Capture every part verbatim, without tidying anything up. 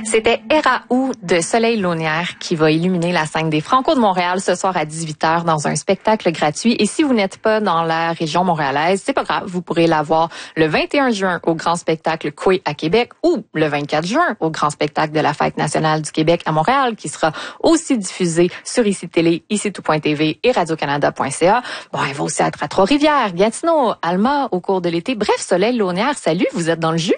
C'était Eraou de Soleil Launière qui va illuminer la scène des Franco de Montréal ce soir à dix-huit heures dans un spectacle gratuit. Et si vous n'êtes pas dans la région montréalaise, c'est pas grave, vous pourrez la voir le vingt et un juin au Grand Spectacle Coué à Québec ou le vingt-quatre juin au Grand Spectacle de la Fête nationale du Québec à Montréal qui sera aussi diffusé sur Ici Télé, ici tout point t v et radio canada point c a. Bon, elle va aussi être à Trois-Rivières, Gatineau, Alma au cours de l'été. Bref, Soleil Launière, salut, vous êtes dans le jus?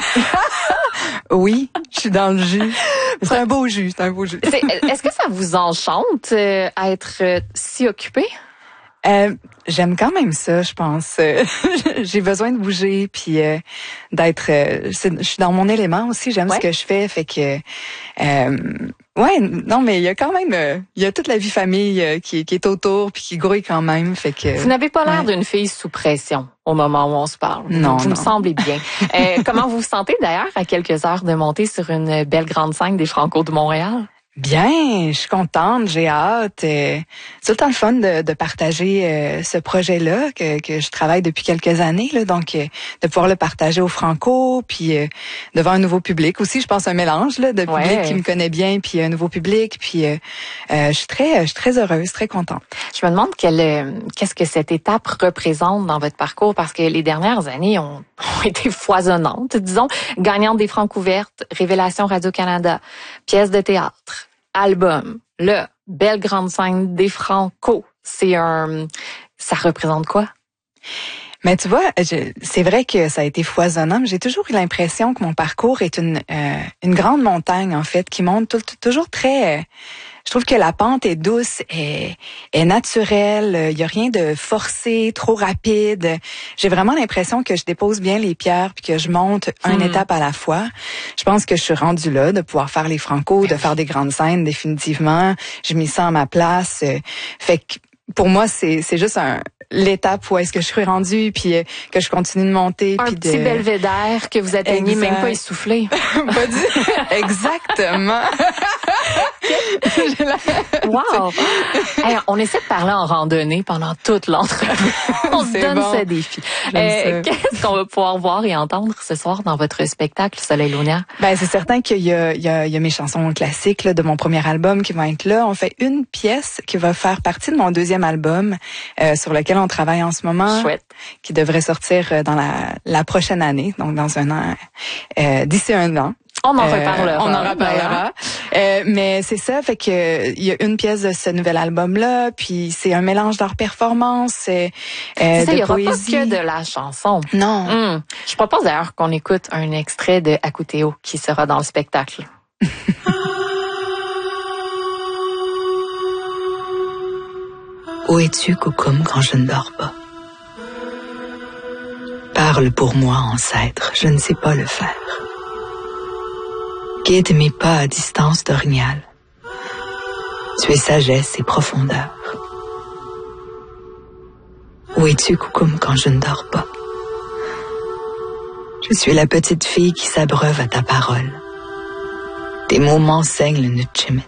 Oui, je suis dans le jus. C'est un beau jus, c'est un beau jus. C'est, est-ce que ça vous enchante euh, à être euh, si occupé? Euh, j'aime quand même ça, je pense. Euh, j'ai besoin de bouger puis euh, d'être. Euh, je suis dans mon élément aussi. J'aime Ouais. ce que je fais, fait que. Euh, ouais, non, mais il y a quand même, euh, il y a toute la vie famille euh, qui, qui est autour puis qui grouille quand même, fait que. Vous n'avez pas l'air ouais. d'une fille sous pression au moment où on se parle. Non, Vous non. me semblez bien. euh, comment vous vous sentez d'ailleurs à quelques heures de monter sur une belle grande scène des Franco de Montréal? Bien, je suis contente, j'ai hâte. Euh, c'est tout le temps le fun de, de partager euh, ce projet-là que, que je travaille depuis quelques années, là, donc euh, de pouvoir le partager au Franco, puis euh, devant un nouveau public aussi. Je pense un mélange là, de public Ouais. qui me connaît bien, puis un nouveau public. Puis euh, euh, je suis très, je suis très heureuse, très contente. Je me demande quelle, euh, qu'est-ce que cette étape représente dans votre parcours parce que les dernières années ont, ont été foisonnantes, disons, gagnante des Francouvertes, Révélation Radio-Canada, pièce de théâtre, album, le belle grande scène des Franco. C'est un, ça représente quoi? Mais tu vois, je, c'est vrai que ça a été foisonnant, mais j'ai toujours eu l'impression que mon parcours est une euh, une grande montagne en fait, qui monte tout, tout- toujours très. Euh, je trouve que la pente est douce, est, est naturelle. Il y a rien de forcé, trop rapide. J'ai vraiment l'impression que je dépose bien les pierres puis que je monte une Hmm. étape à la fois. Je pense que je suis rendue là, de pouvoir faire les Franco, de faire des grandes scènes définitivement. J'ai mis ça à ma place. Euh, Fait que pour moi, c'est c'est juste un l'étape où est-ce que je suis rendue puis euh, que je continue de monter Un puis petit de belvédère que vous atteignez Exact. même pas essoufflé. pas du exactement. J'ai la- Wow! Hey, on essaie de parler en randonnée pendant toute l'entrevue. On se C'est donne bon. ce défi. J'aime ça. Qu'est-ce qu'on va pouvoir voir et entendre ce soir dans votre spectacle Soleil Launière? Ben c'est certain qu'il y a, il y a, il y a mes chansons classiques là, de mon premier album qui vont être là. On fait une pièce qui va faire partie de mon deuxième album euh, sur lequel on travaille en ce moment, Chouette. qui devrait sortir euh, dans la, la prochaine année, donc dans un an, euh, d'ici un an. On en Euh, reparlera. on en reparlera. Euh, mais c'est ça, fait que il y a une pièce de ce nouvel album-là, puis c'est un mélange d'art performance, euh, C'est ça, il de y aura poésie. pas que de la chanson. Non. Hum. Je propose d'ailleurs qu'on écoute un extrait de Akuteo qui sera dans le spectacle. Où es-tu, Koukoum, quand je ne dors pas? Parle pour moi, ancêtre, je ne sais pas le faire. Guide mes pas à distance d'orignal. Tu es sagesse et profondeur. Où es-tu, Koukoum, quand je ne dors pas? Je suis la petite fille qui s'abreuve à ta parole. Tes mots m'enseignent le Nutchimit.